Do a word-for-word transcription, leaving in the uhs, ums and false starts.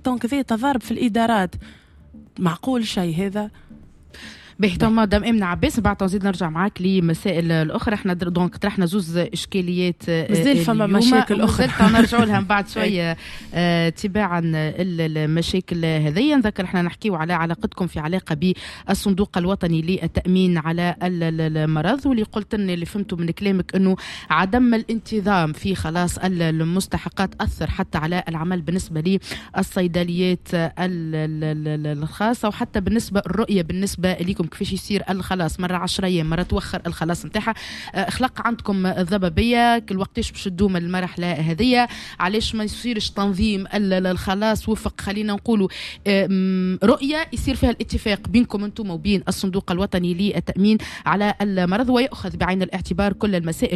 كارتون كذا تضارب في الادارات، معقول شيء هذا؟ باهي تو مدام امنه عباس بعد نزيد نرجع معاك لمسائل الاخرى. احنا دونك طرحنا زوز اشكاليات مازال فما مشاكل اخرى نرجعوا لها من بعد شويه آه تباعا المشاكل هذه. نذكر احنا نحكيو على علاقتكم في علاقه بالصندوق الوطني للتامين على المرض، واللي قلت لنا اللي فهمته من كلامك انه عدم الانتظام في خلاص المستحقات اثر حتى على العمل بالنسبه للصيدليات الخاصه، وحتى بالنسبه الرؤيه بالنسبه لكم كيفاش يصير الخلاص، مرة عشرة أيام مرة توخر الخلاص نتاعها. اخلق عندكم الضبابية كل وقتاش باش تدوم المرحلة هذه، علاش ما يصيرش تنظيم الخلاص وفق خلينا نقولوا رؤية يصير فيها الاتفاق بينكم انتم وبين الصندوق الوطني للتأمين على المرض، ويأخذ بعين الاعتبار كل المسائل